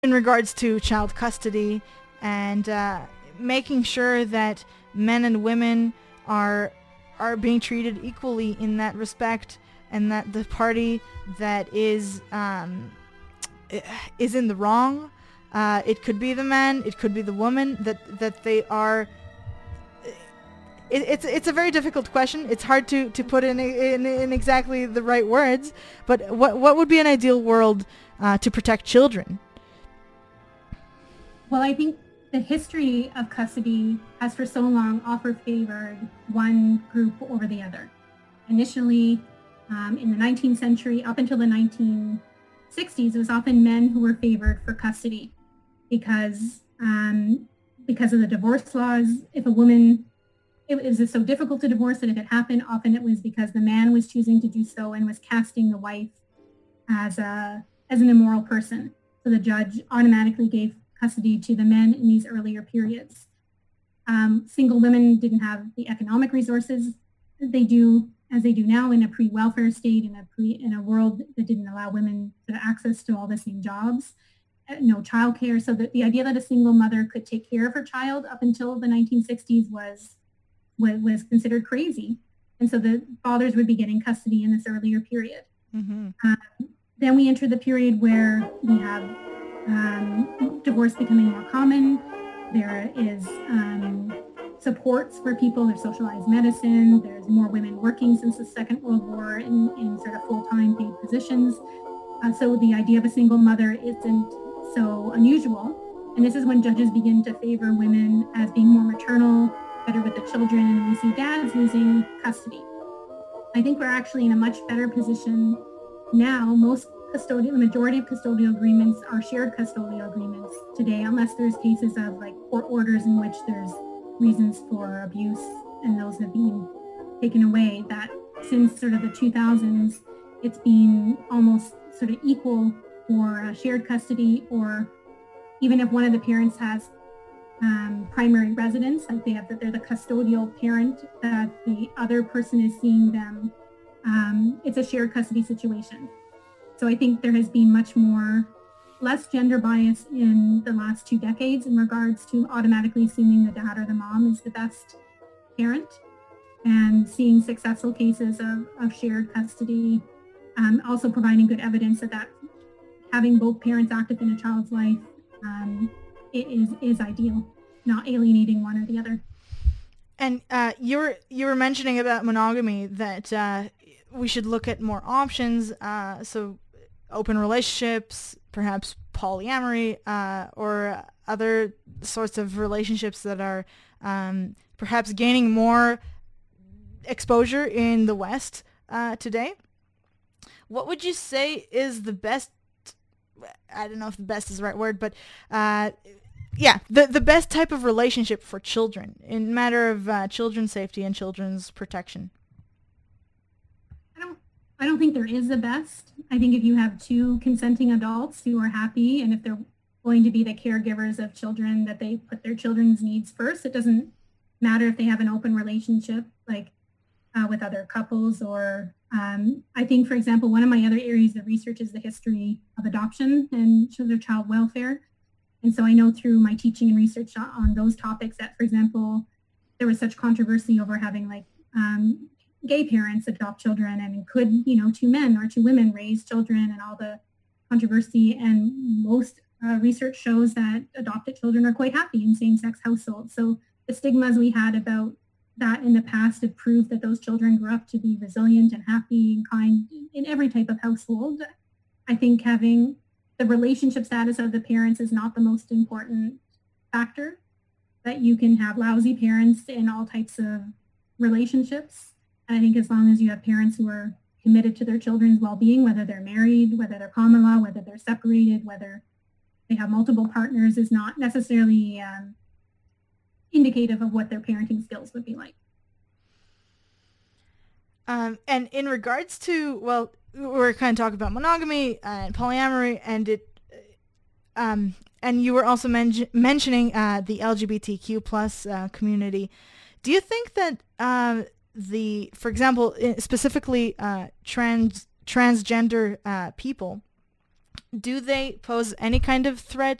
in regards to child custody and making sure that men and women are being treated equally in that respect, and that the party that is in the wrong, it could be the man, it could be the woman, that they are. It's a very difficult question. It's hard to put in exactly the right words. But what would be an ideal world to protect children? Well, I think the history of custody has for so long favored one group over the other. Initially, in the 19th century, up until the 1960s, it was often men who were favored for custody because of the divorce laws. If a woman, it was so difficult to divorce that if it happened, often it was because the man was choosing to do so and was casting the wife as an immoral person. So the judge automatically gave custody to the men in these earlier periods. Single women didn't have the economic resources they do as they do now in a pre-welfare state, in a world that didn't allow women access to all the same jobs, no childcare. So the idea that a single mother could take care of her child up until the 1960s was considered crazy. And so the fathers would be getting custody in this earlier period. Mm-hmm. Then we enter the period where we have divorce becoming more common. There is supports for people. There's socialized medicine. There's more women working since the Second World War in sort of full-time paid positions. So the idea of a single mother isn't so unusual. And this is when judges begin to favor women as being more maternal, better with the children, and we see dads losing custody. I think we're actually in a much better position now. The majority of custodial agreements are shared custodial agreements today, unless there's cases of court orders in which there's reasons for abuse, and those have been taken away. That since sort of the 2000s, it's been almost sort of equal for shared custody, or even if one of the parents has primary residence, they're the custodial parent, that the other person is seeing them. It's a shared custody situation. So I think there has been less gender bias in the last 2 decades in regards to automatically assuming the dad or the mom is the best parent, and seeing successful cases of shared custody, also providing good evidence that having both parents active in a child's life is ideal, not alienating one or the other. And you were mentioning about monogamy, that we should look at more options, so open relationships, perhaps polyamory, or other sorts of relationships that are perhaps gaining more exposure in the West today. What would you say is the best? I don't know if the best is the right word, but the best type of relationship for children in matter of children's safety and children's protection. I don't think there is the best. I think if you have two consenting adults who are happy, and if they're going to be the caregivers of children, that they put their children's needs first. It doesn't matter if they have an open relationship with other couples, or I think, for example, one of my other areas of research is the history of adoption and child welfare. And so I know through my teaching and research on those topics that, for example, there was such controversy over having gay parents adopt children, and could, 2 men or 2 women raise children, and all the controversy. And most research shows that adopted children are quite happy in same-sex households. So the stigmas we had about that in the past have proved that those children grew up to be resilient and happy and kind in every type of household. I think having the relationship status of the parents is not the most important factor, that you can have lousy parents in all types of relationships. And I think as long as you have parents who are committed to their children's well-being, whether they're married, whether they're common law, whether they're separated, whether they have multiple partners, is not necessarily indicative of what their parenting skills would be like. And in regards to, well, we're kind of talking about monogamy and polyamory, and you were also mentioning the LGBTQ plus community. Do you think that for example, specifically transgender people, do they pose any kind of threat